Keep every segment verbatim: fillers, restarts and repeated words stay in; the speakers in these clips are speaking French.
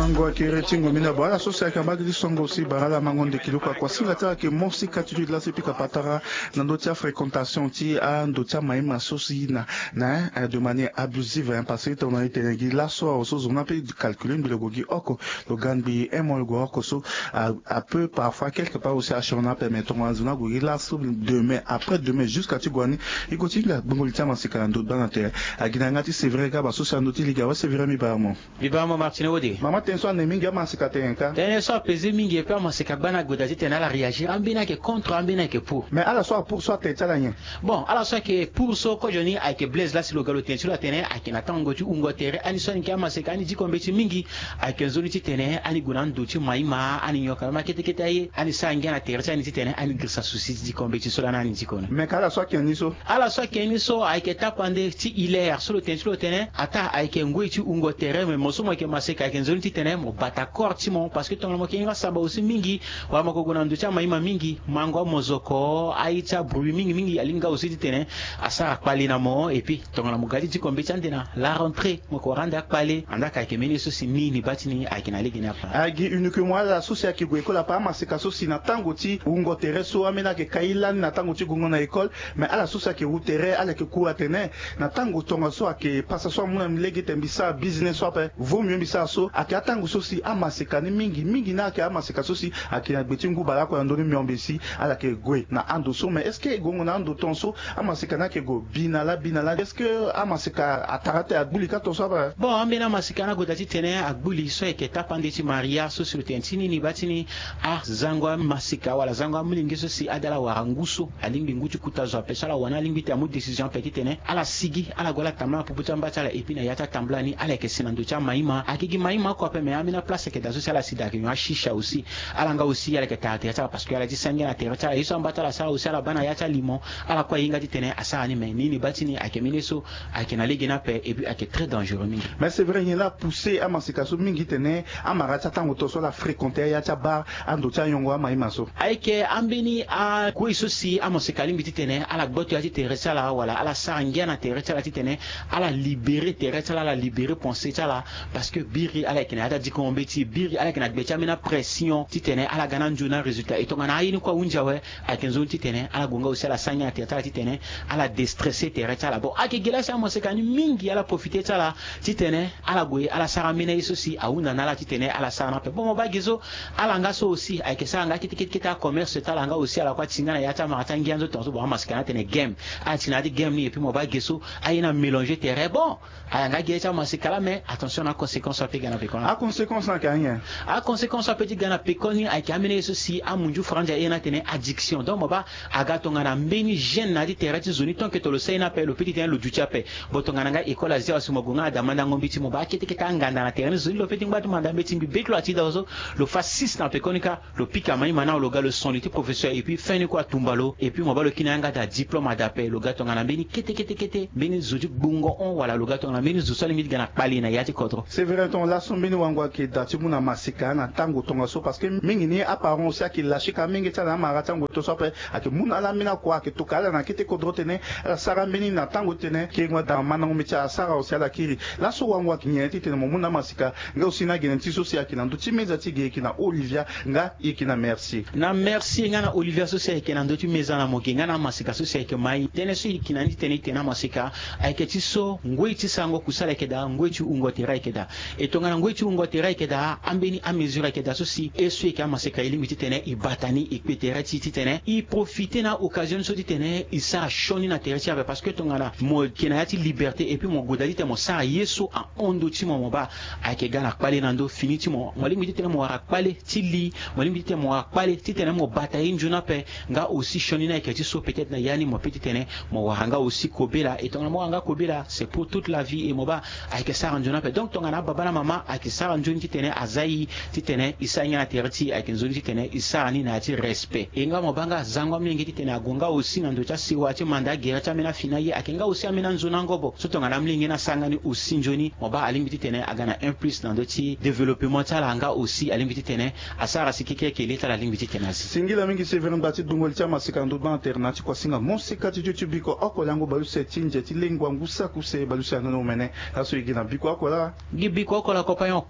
mango kere tingo mina bala so sa ka bagli songo si barala mango de kilo kwa singa ta ke mosi katu de la se pika patara na ndotia fréquentation ti a ndotia maima so si na na de manière abusive hein parce que on a été la so so on a pu calculer le gogi oko le ganbi et mon go oko so a peu parfois quelque part aussi à chona permettons à zona gogi la so demain après demain jusqu'à tu gwani il continue la bongolita masika ndo dans terre a ginangati c'est vrai ka ba so sa ndoti liga c'est vrai mi ba mo mi ba mo Martine Wodi mama tenso na mingi masika tenka tene so pezi mingi e pa masika bana godati tena la réagir ambina ke contre ambina ke pour mais à la soit pour soit tete la nyen bon à la soit que pour so ko joni ay ke blaze la silo galo tenso la tene ay ke natango tu ungo tere ani so ni ke masika ani jikombe ti mingi ay ke zoni ti tene ani gunan do ti maima ani nyoka ma kete kete ay ani sa ngana tere ti ani ti tene ani grisa susi ti kombe ti so la nani ti kona mais à la soit que ni so à la soit que ni so ay ke tapande ti hilaire solo tenso tene ata ay ke ngoi ti ungo tere mais moso mo ke masika ay ke zoni ti tene mo bata korti mo parce que ton mo ke nga saba aussi mingi wa ma ko gona ndo ti maima mingi mango mozoko aita bruit mingi mingi alinga aussi ti tene asa akpali na mo et puis ton la mo gadi ti kombe ti andena la rentrée mo ko randa akpali anda ka ke meni so si nini batini akina legi na pa agi uniquement la socia ki go école pa masika so si na tango ti ungo tere so amena ke kaila na tango ti gungo na école mais ala socia ki routere ala ke cour atene na tango tonga so ke passa so mo legi tembisa business so pa vaut mieux bisa so aka tango so si amasika ni mingi mingi na ke amasika so si akina betingu bala ko ndoni miombesi ala ke gwe na ando so mais est ce que gongo na ando tonso amasika na ke go binala binala est ce que amasika atarate agbulika to so ba bon ambena masika na godati tene agbuli so e ke tapande ti maria so sur tentini ni batini a zangwa masika wala zangwa mlingi so si adala waranguso alingi nguti kutazo pesala wana lingi ta mo décision petit tene ala sigi ala gola tamla puputa mbatala epina yata tamblani ala ke sinando cha maima akigi maima ko pe me amina place ke dazo sala sida ke yo shisha aussi ala nga aussi ala ke ta ta parce que ala ti sanga na terre ta iso mbatala sala aussi ala bana yata limon ala kwa yinga ti tene asa ni me nini batini akemini so akena legi na pe et puis ak très dangereux mingi mais c'est vrai il a poussé amasika so mingi tene amara ta tango to so la fréquenter ya ta bar ando cha yongo maima so aike ambeni a ko iso si amasika limbi ti tene ala gboto ya ti terre sala wala ala sanga na terre sala ti tene ala libérer terre sala la libérer penser sala parce que biri ala kena ata di ko mbeti biri ala kena gbecha mina pression ti tene ala gana njuna résultat et to ngana yini ko unja we akenzo ti tene ala gonga aussi ala sanya ti tala ti tene ala déstresser terre sala bon ake gela sa amasika ni mingi ala profiter sala ti tene ala goye ala sara mina iso si auna na la ti tene ala sara na pe bon ba gizo ala nga so aussi ake sa nga kiti kiti kita commerce tala nga aussi ala kwa tinga na yata marata ngianzo tonso bon amasika na tene game a tina di game ni et puis mo ba gizo ayina mélanger terre bon aya nga gecha amasika la mais attention na conséquence api gana pekona a conséquence na kanya a conséquence api gana pekoni ake amene iso si amunju franja ena tene addiction donc mo ba agato ngana mbeni jeune na di terre ti zoni tonke to lo sai na pe lo petit tene lo ducha pe botonga nga école azia wasu mogonga da manda ngombi ti mo ba kiti kita nganda na terre zoni lo petit ngba manda mbeti mbi beklo ati da zo lo fa six na pekonika lo pika mai mana lo ga le son li ti professeur et puis fin ni ko tumbalo et puis mo ba lo kinanga da diplôme da pe lo gato ngana mbeni kete kete kete mbeni zoju bungo on wala lo gato ngana mbeni zo sali mi gana pali na yati kodro c'est vrai ton la son mbeni wangwa ke da ti muna masika na tango tonga so parce que mingi ni apparence ki lashika mingi tana mara tango to so pe ake muna la mina kwa ke to kala na kete kodro tene sara mbeni na tango tene ke ngwa da mana ngombi cha sara o sala kiri la so wangwa ki nyeti tene mo muna masika nga usina geneti so si akina ndo ti meza ti ge kina Olivia nga ikina merci na merci nga na Olivia so si akina ndo ti meza na mo nga na masika so si ake mai tene so ikina ni tene tene masika ake ti so ngoi ti sango kusala ke da ngoi ti ungo te rai ke da e to nga na ngoi ti ungo te rai ke da ambeni a mesure ke da so si e so ke masika ili mi ti tene i batani i petere ti ti tene i profiter na occasion so ti tene i sa shoni na terre ti parce que to nga na mo kina ya ti liberté et puis mo godali te mo sa yeso a ondo ti mo mo ba ake gana kpale nando fini ti mo mo lingi ti tene mo ara kpale ti li mo lingi ti tene mo ara kpale ti tene mo batayi njuna pe nga aussi shoni na ke ti so peut-être na yani mo petit tene mo waranga aussi kobela et to nga mo anga kobela c'est pour toute la vie et mo ba ake sa njuna pe donc to nga na baba na mama ake sa njuni ti tene azai ti tene isanya na terre ti ake njuni ti tene isa ni na ti respect e nga mo banga zangwa mlingi ti tene agonga aussi na ndo cha siwa ti manda gera cha mina fina ye ake nga aussi amina nzuna ngobo so to nga na mlingi na sangani aussi njoni mo ba alimbi ti tene agana un plus dans ti développement tala nga aussi alimbi ti tene asara sikike ke leta la limbi ti tene singila mingi severin bati dungol cha masika ndo ba alternati kwa singa monsika ti YouTube biko okolango balu se tinje ti lengwa ngusa kuse balu se anono mene aso igina biko akola gibi ko kola ko pa yon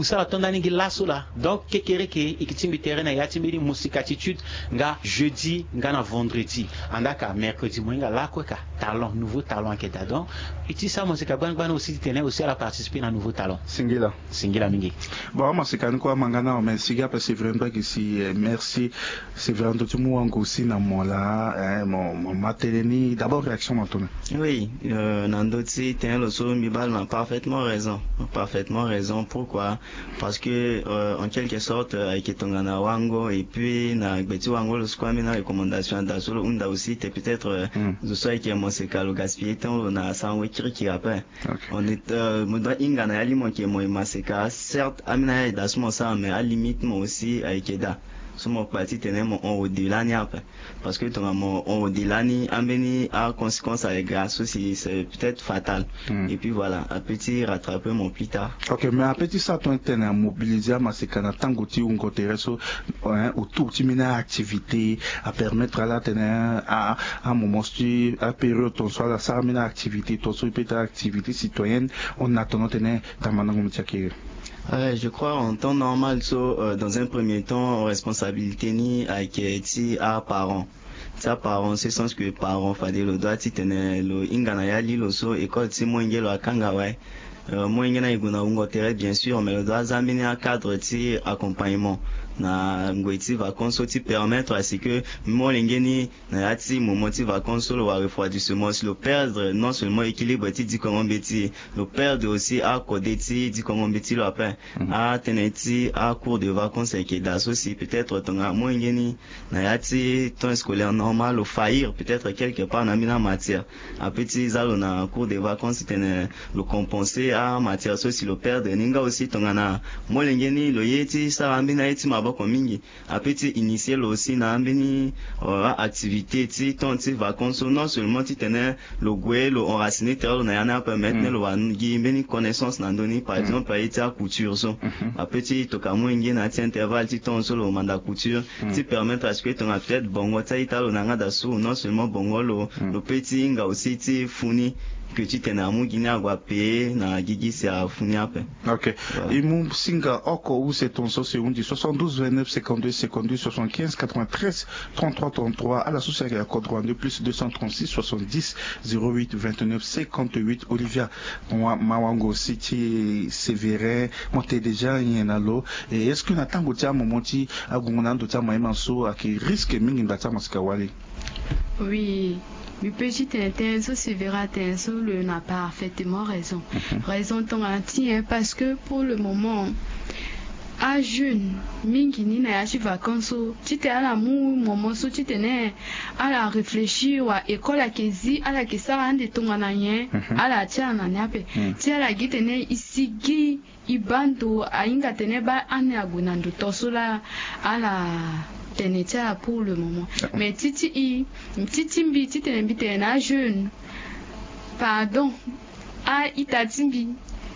musala tonda ningi lasso la donc kekere ke ikitimbi terrain ya timbi musique attitude nga jeudi nga na vendredi andaka mercredi moinga lako ka talent nouveau talent ke dadon iti sa musique ban ban aussi tenait aussi à la participer dans nouveau talent singila singila mingi bon musique ni kwa mangana mais siga parce que vraiment que si merci c'est vraiment tout moi aussi na mola mon mon mateleni d'abord réaction maintenant oui euh, Nandoti tient le son Mibal m'a parfaitement raison parfaitement raison pourquoi parce que euh, en quelque sorte avec Tongana Wango et puis na Beti Wango le squami na recommandation da solo unda aussi t'es peut-être je sais que mon c'est le gaspiller temps on a ça on kiri qui après on est modra inga na ali mon qui moi maseka certes amina da sumo ça mais à limite moi aussi avec da sumo parti tenait mon on au-delà ni après parce que ton mon on au-delà ni ambeni a conséquence avec grâce aussi c'est peut-être fatal mm. Et puis voilà un petit rattraper mon plus tard. OK mais un petit ça ton tenait mobiliser maseka na tangoti un côté reso hein autour timina activité à permettre à la tenir à un moment stu à période ton soit la sarmina activité ton soit peut-être activité citoyenne on attend tenir dans manango mtiakiri. Ouais, je crois en temps normal, so, euh, dans un premier temps, responsabilité ni avec ti à parents. Ça parents, c'est sens que parents fallait le droit ti tenait le ingana li lo so école ti moinge lo akanga ouais. Euh, moinge na iguna ungo terre bien sûr, mais le droit zamini un cadre ti accompagnement. Na ngweti vacances ti permettre à ce que mon lingeni na yati moment ti vacances le refroidissement le perdre non seulement équilibre ti dit comment beti le perdre aussi à côté ti dit comment beti le après à teneti à cours de vacances et que das aussi peut-être ton mon lingeni na yati temps scolaire normal au faillir peut-être quelque part na mina matière à petit zalo na cours de vacances tenait le compenser à matière aussi le perdre ninga aussi ton na mon lingeni le yeti ça ambina yeti ma mingi a petit initier aussi na ambeni activité ti ton ti vacances non seulement ti tenait le goué le enraciné terre na yana permettre le wangi beni connaissance na doni par exemple pa iti a couture so a petit to kamu ingi na ti intervalle ti ton solo manda couture ti permettre à ce que ton a peut-être bongo ta italo na ngada su non seulement bongo le le petit nga aussi ti funi que tu t'es namu guiné à guapé na gigi c'est à funiape. OK. Et mon singa oko où c'est ton sauce on dit soixante-douze vingt-neuf cinquante-deux cinquante-deux soixante-quinze quatre-vingt-treize trente-trois trente-trois à la société à code de plus deux cent trente-six soixante-dix zéro huit vingt-neuf cinquante-huit Olivia moi Mawango City Sévérin moi t'es déjà y en l'eau et est-ce que n'attend gotia momenti à gonando ta maimanso à qui risque mingi bata maskawali. Oui. Le petit Tintin, c'est vrai, Tintin, le n'a pas parfaitement raison. Raison ton entier, parce que pour le moment, à jeune, mingi na yachi vacances, tu t'es à la mou, moment so tu t'es à la réfléchir, à école à kezi, à la kesa ande ton ananye, à la tia ananyape, tu à la gitene ici gi ibando, à inga teneba ane agunando tosola, à la tenetia pour le moment. Mais titi i, titi mbi, titi mbi tena jeune, pardon, a itatimbi,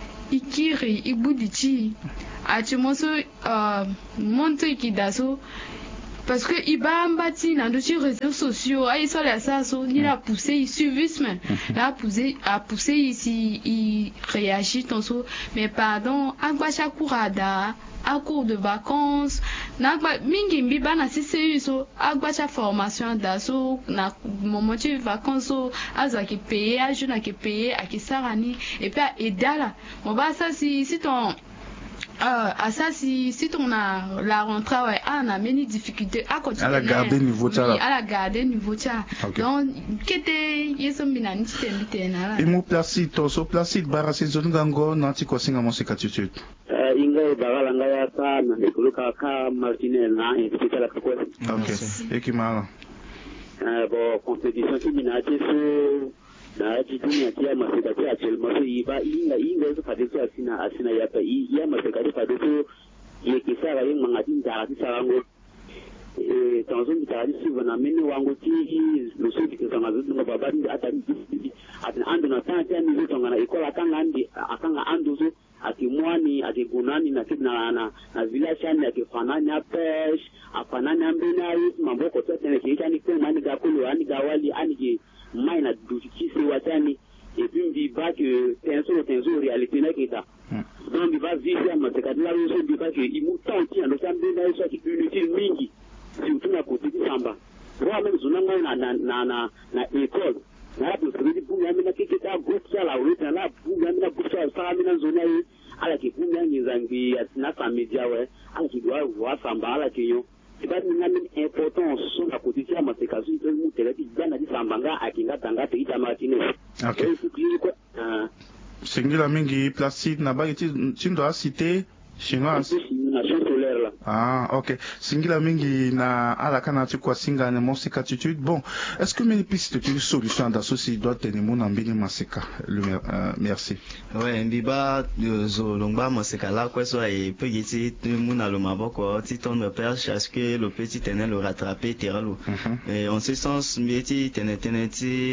ikiri, ibudichi, a tumoso, euh, monte ikidaso, parce que iba mbati na doci réseaux sociaux, a iso la saso, ni la poussé, il suivisme, la poussé, a poussé ici, il réagit tonso, mais pardon, a guacha kurada, à cours de vacances na mingi mbiba na sisi so agbacha formation daso na moment de vacances aza ki payer a jeune qui payer a ki sarani et puis edala on va ça si si ton Euh, à ça si si on a la rentrée ouais ah, on a many difficultés à continuer à la garder niveau oui, à la garder niveau ça okay. Donc qu'était yeso mina ni tembite na et mon placide so placide bara saison gango nanti ko singa mo sikatitude euh inga bara nga ya pa na ekuluka ka martinel na et c'est la quoi OK et qui mala euh bon compétition qui mina ce na jidunia kia masekati actuellement so iba inga inga so kadeso asina asina yapa iya masekati kadeso yekisara yung mga tinda sarango eh tanzo mitari sivana meni wango ti luso dikisanga zudu ngo babandi atani atin ando na tanta ni zo ngana ikola kanga andi akanga ando so akimwani akigunani na kidna na na village yani akifanani apesh afanani ambena yi mambo ko tete ne kitani kwa mani gakulu ani gawali ani maina duki se watani et puis on dit pas que tenso tenso réalité na kita donc biba vivre maseka de la roso biba que il mouton qui en sambe na so qui utile mingi surtout na côté samba moi même zona na na na na na école na bu fredi bu ya mina kike ta groupe ya la route na bu ya mina bu sa sa mina zona yi ala ki bu ya ngizangi na famille we ala ki doit voir samba ala ki yo c'est pas une importance sur la côté de la maseka so il mu tele di bana di samba nga akinga tanga te ita martine okay singila mingi Placide na ba iti tindo a cité chinoise ah ok singila mingi na ala kana tu kwa singa na mosika attitude bon est-ce que mes pistes de solution d'associer doit tenir mon ambini masika le euh, merci ouais mbiba zo longba masika la kwa so e pegiti mon alo maboko ti ton perche est-ce que le petit tenait le rattraper teralo et en ce sens mbieti tenait tenait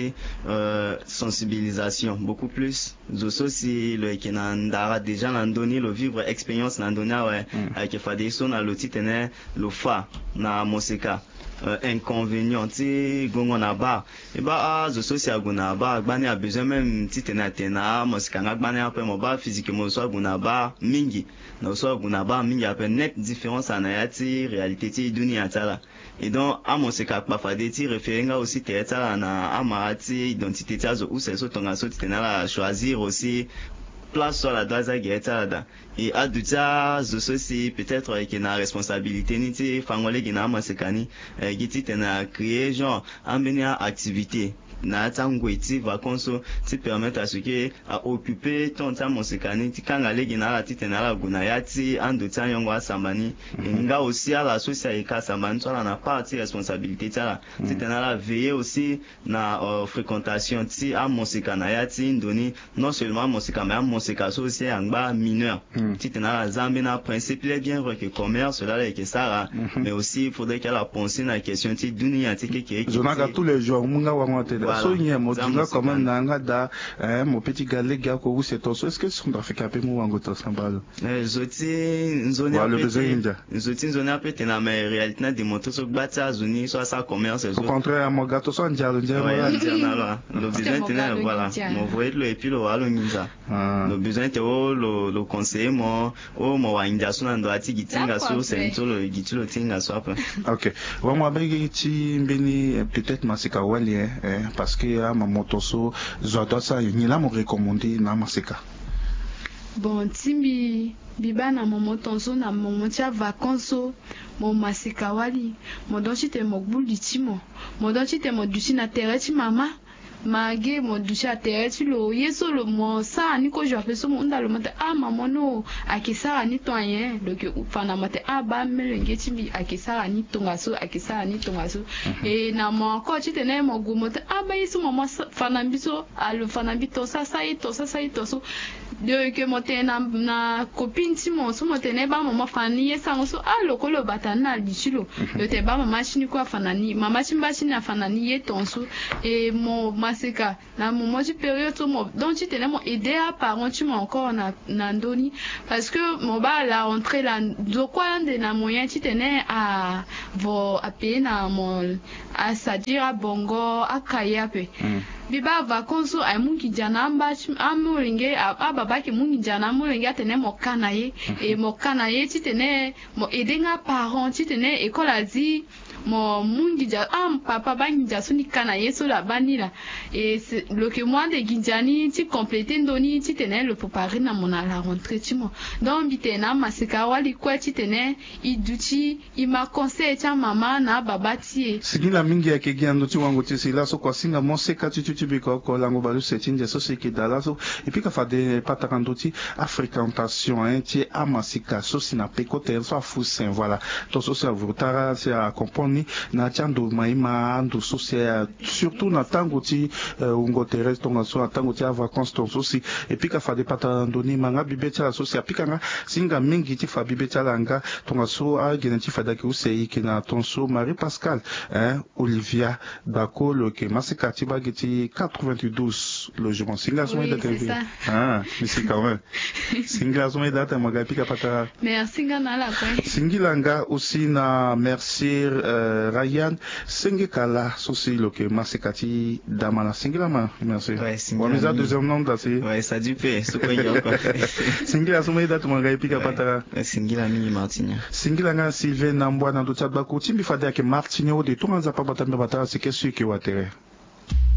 euh, sensibilisation beaucoup plus zo so si le kenandara déjà l'an donné le vivre expérience l'an donné ouais avec fade so na loti tenait le fa na mosika euh, inconvénient ti gongo na ba e ba zo so si aguna ba gbani a besoin même ti tena tena mosika nga gbani après mo ba physiquement so aguna ba mingi na so aguna ba mingi après net différence na ya ti réalité ti dunia tala et donc a mosika pa fade ti référenga aussi te tala na amati identité ti zo ou c'est so tonga so ti tena la choisir aussi place sur la doise guetta et à du ça je sais peut-être qu'il y a une responsabilité ni tu fangole qui n'a pas sekani qui tu t'as créé genre amener activité na tangweti vacances tu permettre à ce que à occuper ton temps mosekani tu quand aller gina la tite na la gunayati ando tanyongo asambani nga aussi à la société ka sambani so na partie responsabilité tala tu na la veiller aussi na uh, fréquentation ti a mosekana yati ndoni non seulement moseka mais moseka so aussi angba mineur tu na la zambe na principe bien vrai que commerce là et que ça mais aussi il faudrait qu'elle a pensé na question ti dunia ti que qui je n'a tous les jours munga wa voilà. So nye mo dinga quand même nanga da eh mon petit galega ko c'est ton est-ce que son Afrique pe mo wango to sambalo eh zoti nzoni a pe zoti nzoni a pe tena mais réalité na démontrer so gbata zoni so ça commerce au contraire mo gato so ndialo ndialo voilà ndialo le besoin tena voilà mo voyer le et puis le walo ninja le besoin te o le le conseiller mo o mo wa india so na ndo ati gitinga so c'est tout le gitulo tinga so après OK wa mo abegi ti mbeni peut-être masika wali eh parce que à ma motoso zodo ça ni la mo recommander na masika bon timbi biba na mo motoso na mo motia vacances mo masika wali mo dochi te mo gbuli timo mo dochi te mo dusi na tereti mama mage mo dusi a tereti lo yeso lo mo sa ni ko jo apeso mo ndalo mate a mama no akisa ni to ayen donc fana mate a ba melenge timbi akisa ni tonga so akisa ni tonga so e na mo ko ti tene mo gu mo te a ba yeso mo fana biso a lo fana bito sa sa ito sa sa ito so de que mo te na na copine ti mo so mo te ne ba mo fani yesa so a lo ko lo batana bishilo yo te ba mama chini ko fana ni mama chimba chini afana ni yeton so e mo masika na mo mo ti période mo donc ti tene mo aider à parents ti mo encore na na ndoni parce que mo ba la entrée la do quoi de na moyen ti tene à vo a payer na mo à sadira bongo a kaya pe biba vacances ay mungi jana amba amuringe aba baki mungi jana amuringe atene mo kanaye e mo kanaye ti tene mo edenga parents ti tene école azi mo mungi ja am papa bangi ja suni kanaye so la banila et le que moi de ginjani ti compléter ndoni ti tene le préparer na mon à la rentrée ti mo donc bitena masika wali kwa ti tene iduti ima conseil ti mama na baba ti sigila mingi ya kegiando ti wango ti sila so kwa singa mo seka ti tu biko ko lango balu setinje so seki dala so et puis ka fa de patakando ti a fréquentation hein ti a masika so sina peko te so fusin voilà to so sa votara c'est à comprendre na tiando maima ndo so c'est surtout na tango ti ungo terrestre tonga so tango ti a vacances ton so si et puis ka fa de patakando ni manga bibeta so si apikanga singa mingi ti fa bibeta langa tonga so a geneti fa daki usei ki na ton so Marie Pascal hein Olivia Bakolo ke masika ti bageti quatre-vingt-douze logements singa so ida oui, ah mais c'est quand même singa so ida ta maga pika pata merci ngana la quoi singilanga aussi na merci euh, uh, Ryan Sengekala sosi loke masekati damana Singila ma merci ouais Singila wamiza deuxième nom dasi ouais ça du fait ce qu'on y a quoi Singila sumai datu manga ipika patara Singila mingi Martinia Singila nga Sylvain Nambwa na ndo chat baku timbi fade ake Martinia o de tunga za pa batambe batara c'est que ce qui watere